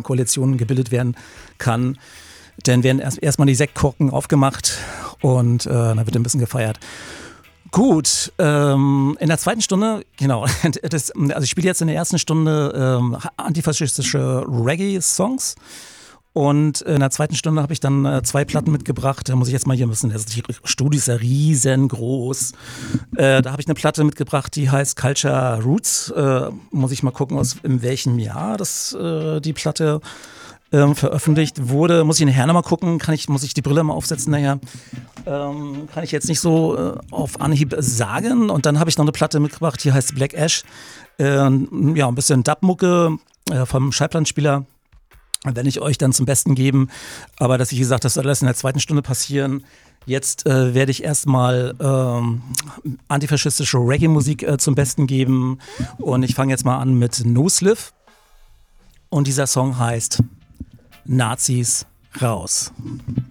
Koalition gebildet werden kann. Dann werden erstmal die Sektkorken aufgemacht und dann wird ein bisschen gefeiert. Gut, in der zweiten Stunde, genau, also ich spiele jetzt in der ersten Stunde antifaschistische Reggae-Songs und in der zweiten Stunde habe ich dann 2 Platten mitgebracht, da muss ich jetzt mal hier müssen, die Studio ist ja riesengroß, da habe ich eine Platte mitgebracht, die heißt Culture Roots, muss ich mal gucken, in welchem Jahr die Platte veröffentlicht wurde. Muss ich nachher nochmal gucken, muss ich die Brille mal aufsetzen nachher. Kann ich jetzt nicht so auf Anhieb sagen. Und dann habe ich noch eine Platte mitgebracht, die heißt Black Ash. Ja, ein bisschen Dub-Mucke vom Schallplattenspieler. Werde ich euch dann zum Besten geben. Aber wie gesagt, das soll alles in der zweiten Stunde passieren. Jetzt werde ich erstmal antifaschistische Reggae-Musik zum Besten geben. Und ich fange jetzt mal an mit No Sliff. Und dieser Song heißt Nazis raus.